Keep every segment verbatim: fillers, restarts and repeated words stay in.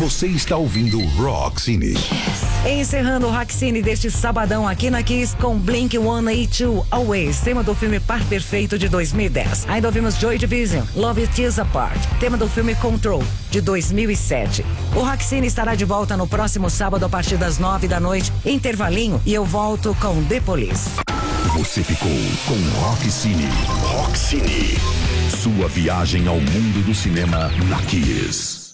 Você está ouvindo Rock Cine. Encerrando o Rock Cine deste sabadão aqui na Kiss com Blink cento e oitenta e dois Always, tema do filme Par Perfeito de dois mil e dez. Ainda ouvimos Joy Division, Love It Is Apart, tema do filme Control de dois mil e sete. O Rock Cine estará de volta no próximo sábado a partir das nove da noite, intervalinho, e eu volto com The Police. Você ficou com Rock Cine. Rock Cine. Sua viagem ao mundo do cinema na Kiss.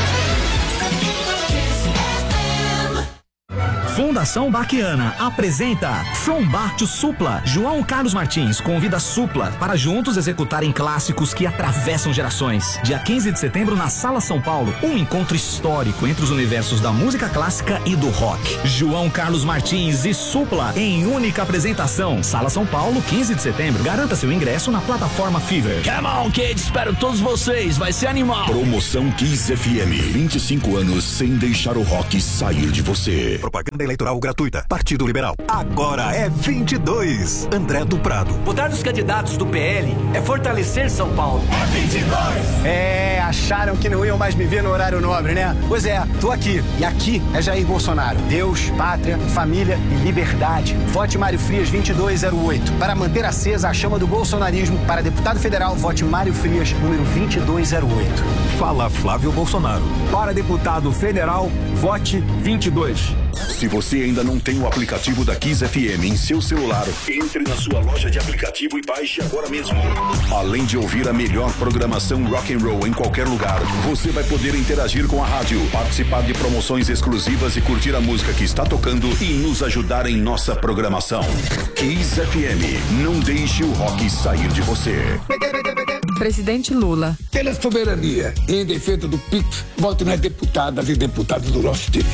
Fundação Baquiana apresenta From Bar to Supla. João Carlos Martins convida Supla para juntos executarem clássicos que atravessam gerações. Dia quinze de setembro na Sala São Paulo, um encontro histórico entre os universos da música clássica e do rock. João Carlos Martins e Supla em única apresentação. Sala São Paulo, quinze de setembro. Garanta seu ingresso na plataforma Fever. Come on, kids, espero todos vocês, vai ser animal. Promoção Kiss F M, vinte e cinco anos sem deixar o rock sair de você. Propaganda eleitoral gratuita. Partido Liberal. Agora é vinte e dois. André do Prado. Votar nos candidatos do P L é fortalecer São Paulo. É vinte e dois. É, acharam que não iam mais me ver no horário nobre, né? Pois é, tô aqui. E aqui é Jair Bolsonaro. Deus, pátria, família e liberdade. Vote Mário Frias vinte e dois zero oito. Para manter acesa a chama do bolsonarismo, para deputado federal, vote Mário Frias, número vinte e dois zero oito. Fala Flávio Bolsonaro. Para deputado federal, vote vinte e dois. Se você ainda não tem o aplicativo da Kiss F M em seu celular, entre na sua loja de aplicativo e baixe agora mesmo. Além de ouvir a melhor programação rock and roll em qualquer lugar, você vai poder interagir com a rádio, participar de promoções exclusivas e curtir a música que está tocando e nos ajudar em nossa programação. Kiss F M, não deixe o rock sair de você. Presidente Lula. Pela soberania e em defesa do P I T, voto nas deputadas e deputados do nosso time.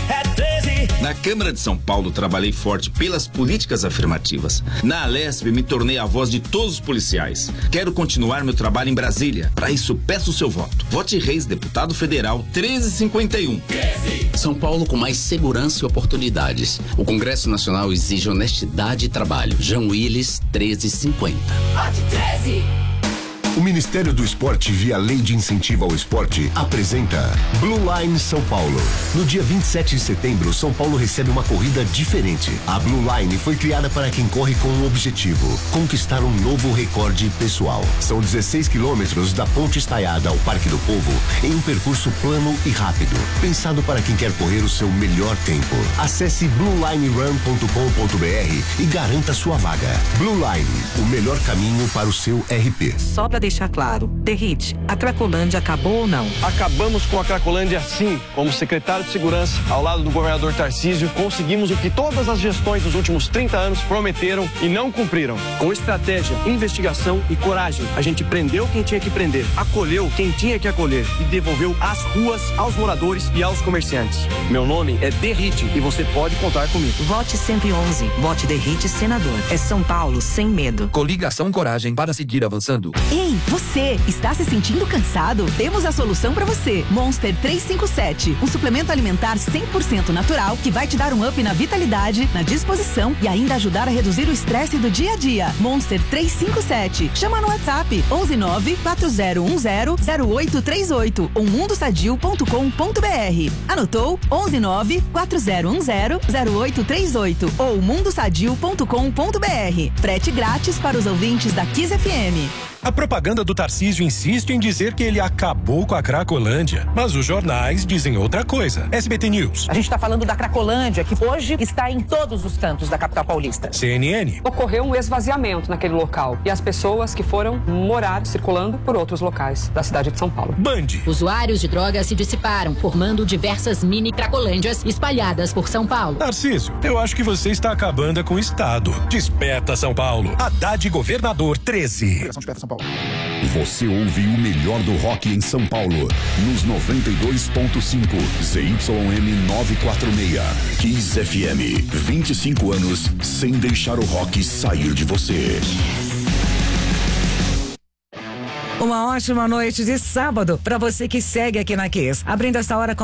Na Câmara de São Paulo, trabalhei forte pelas políticas afirmativas. Na Alesp, me tornei a voz de todos os policiais. Quero continuar meu trabalho em Brasília. Para isso, peço o seu voto. Vote Reis, deputado federal, treze cinquenta e um. São Paulo com mais segurança e oportunidades. O Congresso Nacional exige honestidade e trabalho. João Willis, treze cinquenta. Vote treze. O Ministério do Esporte, via Lei de Incentivo ao Esporte, apresenta Blue Line São Paulo. No dia vinte e sete de setembro, São Paulo recebe uma corrida diferente. A Blue Line foi criada para quem corre com um objetivo: conquistar um novo recorde pessoal. São dezesseis quilômetros da Ponte Estaiada ao Parque do Povo, em um percurso plano e rápido, pensado para quem quer correr o seu melhor tempo. Acesse blue line run ponto com ponto b r e garanta sua vaga. Blue Line, o melhor caminho para o seu R P. Só pra deixar claro, The Hit, a Cracolândia acabou ou não? Acabamos com a Cracolândia sim. Como secretário de Segurança, ao lado do governador Tarcísio, conseguimos o que todas as gestões dos últimos trinta anos prometeram e não cumpriram. Com estratégia, investigação e coragem, a gente prendeu quem tinha que prender, acolheu quem tinha que acolher e devolveu as ruas aos moradores e aos comerciantes. Meu nome é The Hit e você pode contar comigo. Vote cento e onze. Vote The Hit senador. É São Paulo sem medo. Coligação Coragem para seguir avançando. Ei, você, está se sentindo cansado? Temos a solução para você. Monster trezentos e cinquenta e sete, um suplemento alimentar cem por cento natural que vai te dar um up na vitalidade, na disposição e ainda ajudar a reduzir o estresse do dia a dia. Monster trezentos e cinquenta e sete. Chama no WhatsApp onze nove quatro zero um zero zero oito três oito ou mundo sadio ponto com ponto b r. Anotou? onze nove quatro zero um zero zero oito três oito ou mundo sadio ponto com ponto b r. Frete grátis para os ouvintes da Kiss F M. A propaganda do Tarcísio insiste em dizer que ele acabou com a Cracolândia, mas os jornais dizem outra coisa. S B T News. A gente está falando da Cracolândia, que hoje está em todos os cantos da capital paulista. C N N. Ocorreu um esvaziamento naquele local e as pessoas que foram morar circulando por outros locais da cidade de São Paulo. Band. Usuários de drogas se dissiparam, formando diversas mini Cracolândias espalhadas por São Paulo. Tarcísio, eu acho que você está acabando com o Estado. Desperta São Paulo. Haddad Governador treze. Desperta São Paulo. Você ouve o melhor do rock em São Paulo, nos noventa e dois ponto cinco, Z Y M novecentos e quarenta e seis. Kiss F M, vinte e cinco anos sem deixar o rock sair de você. Uma ótima noite de sábado para você que segue aqui na Kiss. Abrindo essa hora com